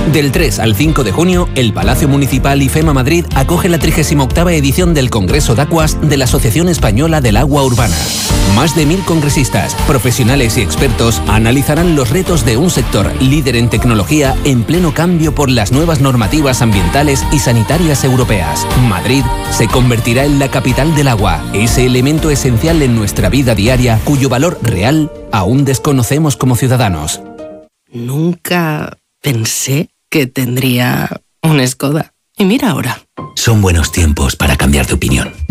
Del 3 al 5 de junio, el Palacio Municipal y FEMA Madrid acoge la 38ª edición del Congreso de Aguas de la Asociación Española del Agua Urbana. Más de 1000 congresistas, profesionales y expertos analizarán los retos de un sector líder en tecnología en pleno cambio por las nuevas normativas ambientales y sanitarias europeas. Madrid se convertirá en la capital del agua, ese elemento esencial en nuestra vida diaria cuyo valor real aún desconocemos como ciudadanos. Nunca pensé que tendría un Skoda. Y mira ahora. Son buenos tiempos para cambiar de opinión.